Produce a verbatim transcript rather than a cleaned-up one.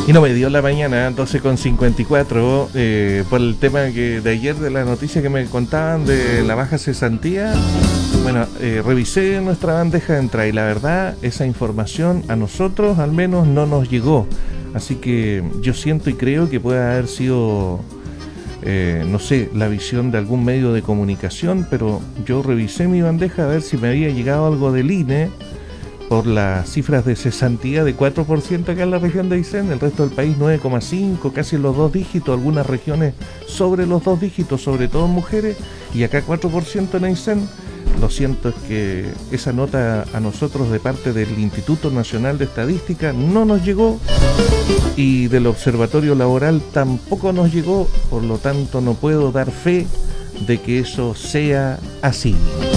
Y no me dio la mañana, doce con cincuenta y cuatro, eh, por el tema que de ayer, de la noticia que me contaban de la baja cesantía. Bueno, eh, revisé nuestra bandeja de entrada y la verdad, esa información a nosotros al menos no nos llegó. Así que yo siento y creo que puede haber sido, eh, no sé, la visión de algún medio de comunicación, pero yo revisé mi bandeja a ver si me había llegado algo del I N E por las cifras de cesantía de cuatro por ciento acá en la región de Aysén, el resto del país nueve coma cinco, casi los dos dígitos, algunas regiones sobre los dos dígitos, sobre todo mujeres, y acá cuatro por ciento en Aysén. Lo cierto es que esa nota a nosotros de parte del Instituto Nacional de Estadística no nos llegó y del Observatorio Laboral tampoco nos llegó, por lo tanto no puedo dar fe de que eso sea así.